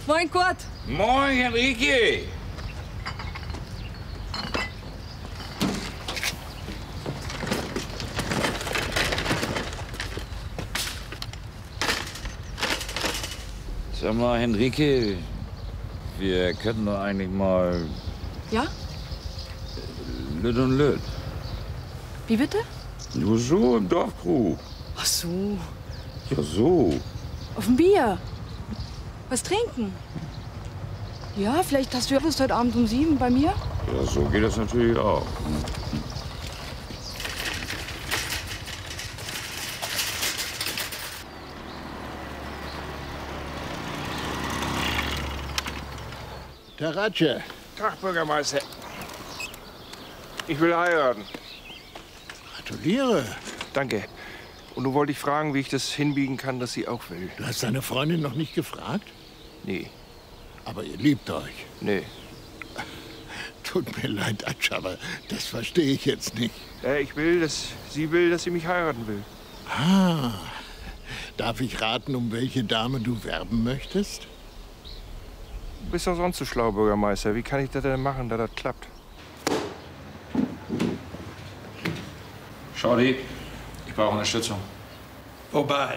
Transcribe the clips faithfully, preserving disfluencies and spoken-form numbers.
Moin, Kurt. Moin, Henrike. Sag mal, Henrike, wir könnten doch eigentlich mal... Ja? Lüt und Lüt. Wie bitte? Nur so im Dorfkrug. Ach so. Ja, so. Auf ein Bier. Was trinken? Ja, vielleicht hast du ja Lust heute Abend um sieben bei mir? Ja, so geht das natürlich auch. Taratsche. Tag, Bürgermeister. Ich will heiraten. Gratuliere. Danke. Und nun wollte ich fragen, wie ich das hinbiegen kann, dass sie auch will. Du hast deine Freundin noch nicht gefragt? Nee. Aber ihr liebt euch. Nee. Tut mir leid, Atsch, aber das verstehe ich jetzt nicht. Äh, ich will, dass sie will, dass sie mich heiraten will. Ah. Darf ich raten, um welche Dame du werben möchtest? Du bist doch sonst so schlau, Bürgermeister. Wie kann ich das denn machen, dass das klappt? Shorty, ich brauche Unterstützung. Wobei?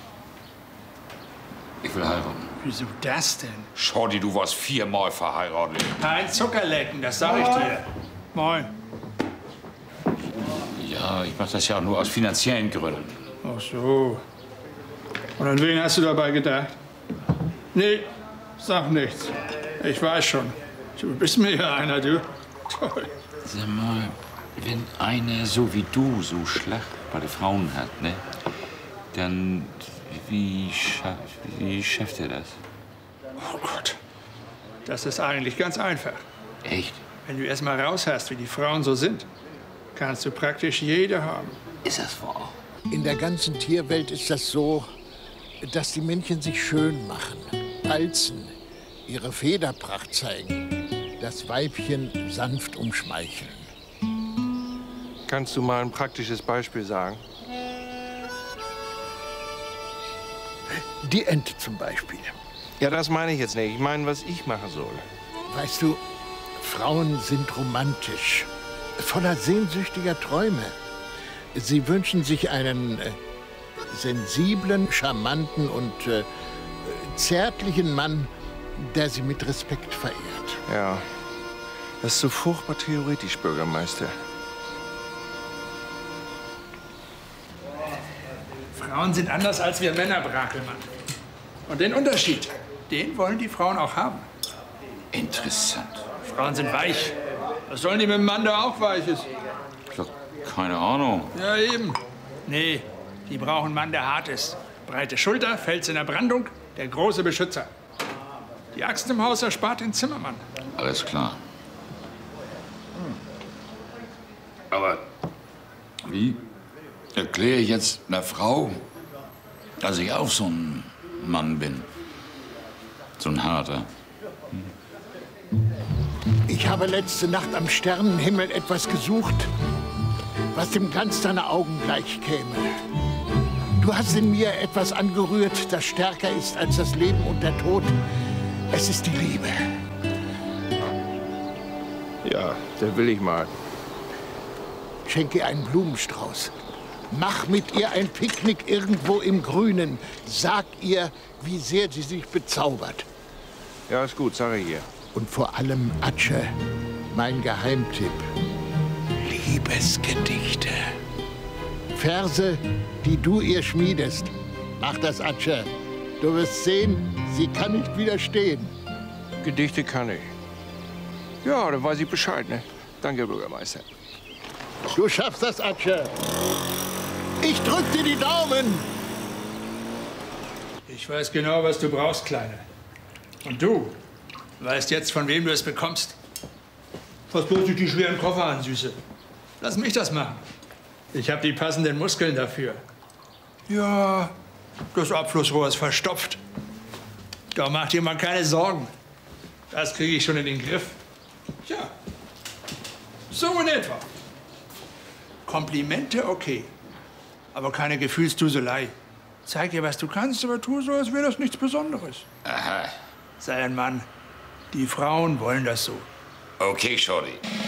Ich will heiraten. Wieso das denn? Shorty, du warst viermal verheiratet. Kein Zuckerlecken, das sag ich dir. Moin. Ja, ich mache das ja auch nur aus finanziellen Gründen. Ach so. Und an wen hast du dabei gedacht? Nee, sag nichts. Ich weiß schon. Du bist mir ja einer, du. Toll. Sag mal, wenn einer so wie du so Schlacht bei den Frauen hat, ne? Dann wie, scha wie schafft er das? Oh Gott. Das ist eigentlich ganz einfach. Echt? Wenn du erst mal raus hast, wie die Frauen so sind, kannst du praktisch jede haben. Ist das wahr? In der ganzen Tierwelt ist das so, dass die Männchen sich schön machen, balzen, ihre Federpracht zeigen, das Weibchen sanft umschmeicheln. Kannst du mal ein praktisches Beispiel sagen? Die Ente zum Beispiel. Ja, das meine ich jetzt nicht. Ich meine, was ich machen soll. Weißt du, Frauen sind romantisch, voller sehnsüchtiger Träume. Sie wünschen sich einen äh, sensiblen, charmanten und äh, zärtlichen Mann, der sie mit Respekt verehrt. Ja, das ist so furchtbar theoretisch, Bürgermeister. Frauen sind anders als wir Männer, Brakelmann. Und den Unterschied, den wollen die Frauen auch haben. Interessant. Frauen sind weich. Was sollen die mit dem Mann, der auch weich ist? Ja, keine Ahnung. Ja, eben. Nee, die brauchen einen Mann, der hart ist. Breite Schulter, Fels in der Brandung, der große Beschützer. Die Axt im Haus erspart den Zimmermann. Alles klar. Aber wie erkläre ich jetzt einer Frau, dass ich auch so ein Mann bin? So ein harter. Ich habe letzte Nacht am Sternenhimmel etwas gesucht, was dem Glanz deiner Augen gleich käme. Du hast in mir etwas angerührt, das stärker ist als das Leben und der Tod. Es ist die Liebe. Ja, das will ich mal. Schenke ihr einen Blumenstrauß. Mach mit ihr ein Picknick irgendwo im Grünen. Sag ihr, wie sehr sie sich bezaubert. Ja, ist gut, sag ich ihr. Und vor allem, Atsche, mein Geheimtipp. Liebesgedichte. Verse, die du ihr schmiedest. Mach das, Atsche. Du wirst sehen, sie kann nicht widerstehen. Gedichte kann ich. Ja, dann weiß ich Bescheid, ne? Danke, Bürgermeister. Du schaffst das, Atsche. Ich drück dir die Daumen. Ich weiß genau, was du brauchst, Kleine. Und du weißt jetzt, von wem du es bekommst. Fass bloß nicht die schweren Koffer an, Süße. Lass mich das machen. Ich habe die passenden Muskeln dafür. Ja, das Abflussrohr ist verstopft. Doch mach dir mal keine Sorgen. Das kriege ich schon in den Griff. Tja, so in etwa. Komplimente okay, aber keine Gefühlsduselei. Zeig dir, was du kannst, aber tu so, als wäre das nichts Besonderes. Aha. Sei ein Mann. Die Frauen wollen das so. Okay, Shorty.